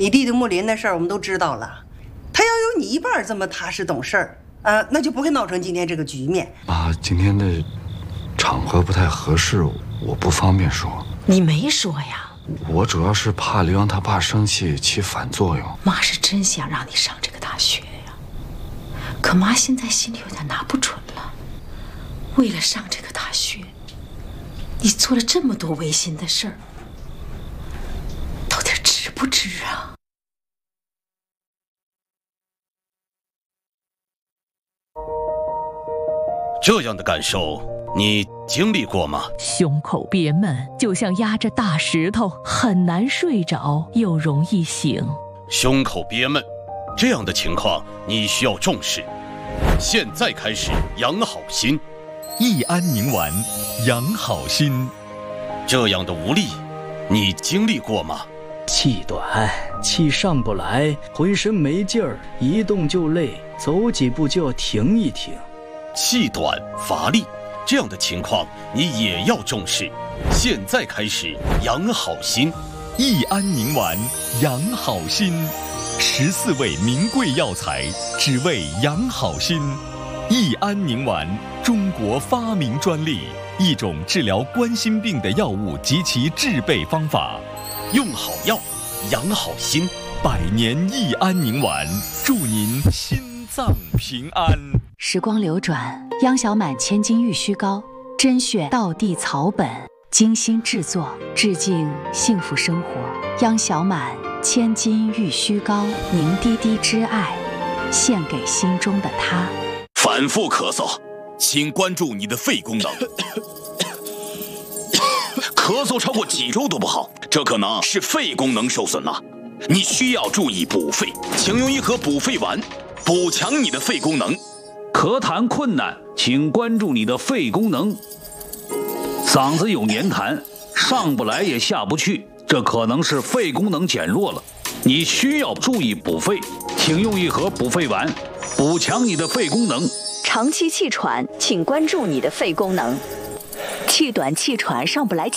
你弟弟木林的事儿我们都知道了，他要有你一半这么踏实懂事儿，那就不会闹成今天这个局面。 妈，今天的场合不太合适，我不方便说。 你没说呀？ 我主要是怕刘洋他爸生气起反作用。 妈是真想让你上这个大学呀，可妈现在心里有点拿不准了。为了上这个大学，你做了这么多违心的事儿，到底值不值啊？ 这样的感受你经历过吗？ 胸口憋闷，就像压着大石头，很难睡着，又容易醒。 胸口憋闷，这样的情况你需要重视。现在开始养好心， 益安宁丸，养好心。 这样的无力，你经历过吗？ 气短，气上不来，浑身没劲儿，一动就累，走几步就要停一停。 气短乏力，这样的情况你也要重视。现在开始养好心， 益安宁丸，养好心。14味名贵药材，只为养好心。益安宁丸，中国发明专利，一种治疗冠心病的药物及其制备方法。 用好药，养好心。 100年益安宁丸，祝您心脏平安。 时光流转，央小满千金玉虚膏，甄选道地草本，精心制作，致敬幸福生活。央小满千金玉虚膏，您滴滴之爱，献给心中的他。 反复咳嗽，请关注你的肺功能。咳嗽超过几周都不好，这可能是肺功能受损了，你需要注意补肺，请用一盒补肺丸，补强你的肺功能。 咳痰困难，请关注你的肺功能。嗓子有黏痰，上不来也下不去，这可能是肺功能减弱了，你需要注意补肺，请用一盒补肺丸，补强你的肺功能。 长期气喘，请关注你的肺功能。气短气喘上不来